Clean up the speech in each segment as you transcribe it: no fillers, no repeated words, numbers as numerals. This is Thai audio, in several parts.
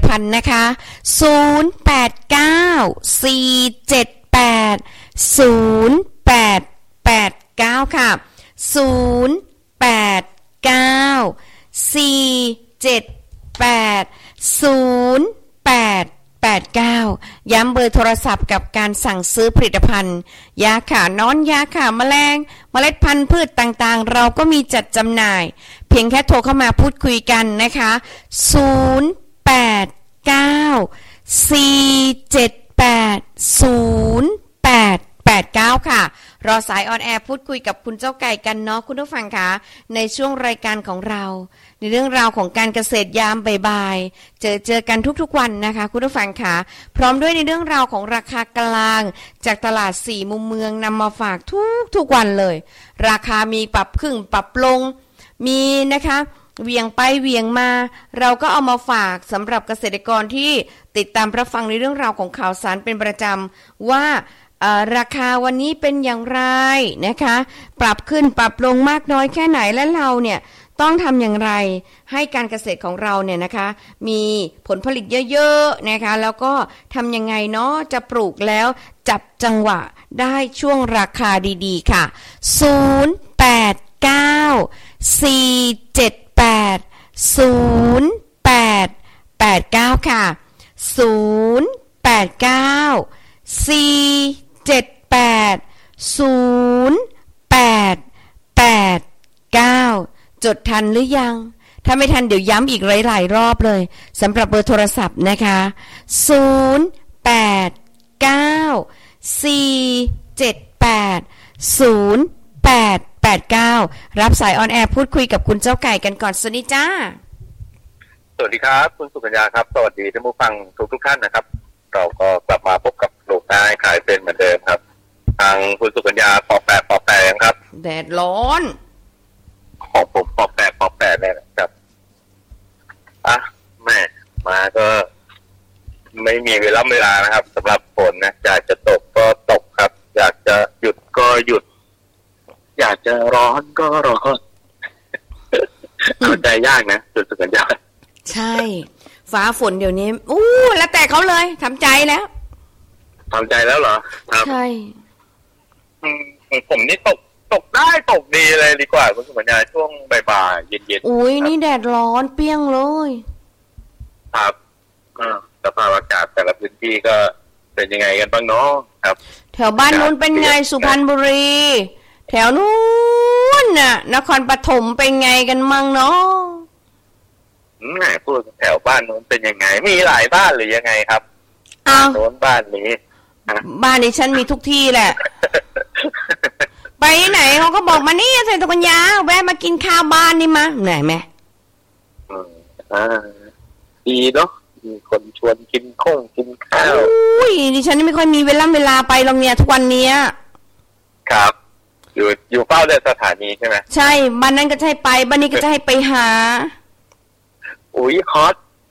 ภัณฑ์นะคะ0894780889ค่ะ0894780889ย้ำเบอร์โทรศัพท์กับการสั่งซื้อผลิตภัณฑ์ยาฆ่านอนยาฆ่าแมลงเมล็ดพันธุ์พืชต่างๆเราก็มีจัดจำหน่ายเพียงแค่โทรเข้ามาพูดคุยกันนะคะ0894780889ค่ะรอสายออนแอร์พูดคุยกับคุณเจ้าไก่กันเนาะคุณผู้ฟังคะในช่วงรายการของเราในเรื่องราวของการเกษตรยามบ่ายๆเจอกันทุกๆวันนะคะคุณผู้ฟังคะพร้อมด้วยในเรื่องราวของราคากลางจากตลาด4มุมเมืองนำมาฝากทุกวันเลยราคามีปรับขึ้นปรับลงมีนะคะเวียงไปเวียงมาเราก็เอามาฝากสำหรับเกษตรกรที่ติดตามรับฟังในเรื่องราวของข่าวสารเป็นประจำว่าราคาวันนี้เป็นอย่างไรนะคะปรับขึ้นปรับลงมากน้อยแค่ไหนและเราเนี่ยต้องทำอย่างไรให้การเกษตรของเราเนี่ยนะคะมีผลผลิตเยอะๆนะคะแล้วก็ทำยังไงเนาะจะปลูกแล้วจับจังหวะได้ช่วงราคาดีๆค่ะ0894780889ค่ะ0894780889จดทันหรือยังถ้าไม่ทันเดี๋ยวย้ำอีกหลายๆรอบเลยสำหรับเบอร์โทรศัพท์นะคะ0894780889รับสายออนแอร์พูดคุยกับคุณเจ้าไก่กันก่อนสวัสดีจ้าสวัสดีครับคุณสุกัญญาครับสวัสดีท่านผู้ฟังทุกท่านนะครับเราก็กลับมาพบกับโลกได้ขายเป็นเหมือนเดิมครับทางคุณสุกัญญาปอแปะครับแดดร้อนของผมปอแปะเลยนะครับแม่มาก็ไม่มีเวลานะครับสำหรับฝนนะอยากจะตกก็ตกครับอยากจะหยุดก็หยุดอยากจะร้อนก็ร้อนเข้าใจยากนะคุณสุกัญญาใช่ฟ้าฝนเดี๋ยวนี้แล้วแต่เขาเลยทำใจแล้วเหรอครับใช่ผมนี่ตกได้ตกดีเลยดีกว่าคุณสุกัญญาช่วงบ่ายๆเย็นๆนี่แดดร้อนเปรี้ยงเลยครับสภาพอากาศแต่ละพื้นที่ก็เป็นยังไงกันบ้างเนาะครับแถวบ้านนู้นเป็นไงสุพรรณบุรีแถวนู้นน่ะนครปฐมเป็นไงกันมั่งเนาะพูดแถวบ้านนู้นเป็นยังไงมีหลายบ้านหรือยังไงครับโน้นบ้านนี้บ้านนี้ฉันมีทุกที่แหละไปไหนเขาก็บอกมานี่เศรษฐกัญญาแวะมากินข้าวบ้านนี่มาไหนไหมดีเนาะมีคนชวนกินข้าวดิฉันไม่ค่อยมีเวลาไปโรงเรียนทุกวันนี้ครับอยู่เฝ้าในสถานีใช่ไหมใช่บ้านนั้นก็จะให้ไปบ้านนี้ก็จะให้ไปหาฮอต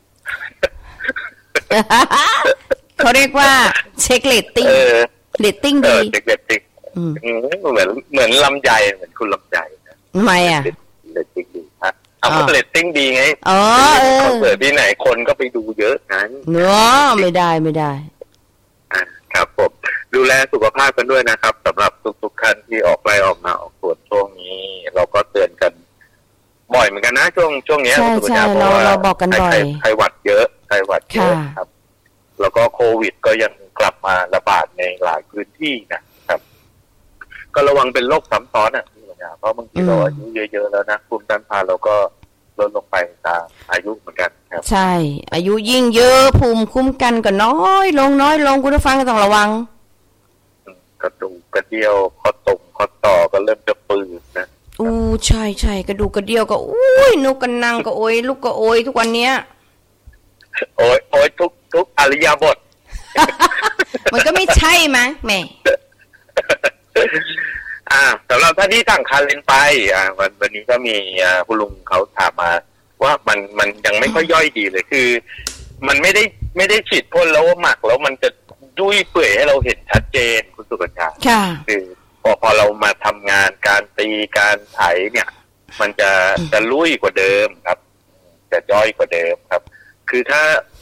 เขาเรียกว่าเช็คเรตติ้งดีเช็คเรตติ้งเหมือนลำไยเหมือนคุณลำไยนะทำไมเรตติ้งดีฮะเรตติ้งดีไงคอนเสิร์ตที่ไหนคนก็ไปดูเยอะงั้นเนาะไม่ได้ครับผมดูแลสุขภาพกันด้วยนะครับสำหรับทุกท่านที่ออกไร่ออกนาออกสวนช่วงนี้เราก็เตือนกันบ่อยเหมือนกันนะช่วงนี้ใช่เราบอกกันบ่อยไข้หวัดเยอะครับแล้วก็โควิดก็ยังกลับมาระบาดในหลายพื้นที่นะครับก็ระวังเป็นโรคซ้ำซ้อนเพราะบางทีเราอายุเยอะๆแล้วนะภูมิต้านทานเราก็ลดลงไปตามอายุเหมือนกันครับใช่อายุยิ่งเยอะภูมิคุ้มกันก็น้อยลงคุณผู้ฟังก็ต้องระวังกระดูกกระเดี่ยวข้อต่อก็เริ่มจะปืดนะใช่กระดูกกระเดี่ยวก็นกกันนั่งก็ลูกก็ทุกวันเนี้ยทุกอริยบทมันก็ไม่ใช่มั้ยแม่สำหรับท่านที่สั่งคาเลนไปวันนี้ก็มีคุณลุงเขาถามมาว่ามันยังไม่ค่อยย่อยดีเลยคือมันไม่ได้ฉีดพ่นแล้วหมักแล้วมันจะยุ่ยเปื่อยให้เราเห็นชัดเจนคุณสุกัญญาคือพอเรามาทำงานการตีการไถเนี่ยมันจะลุยกว่าเดิมครับจะย่อยกว่าเดิมครับคือถ้า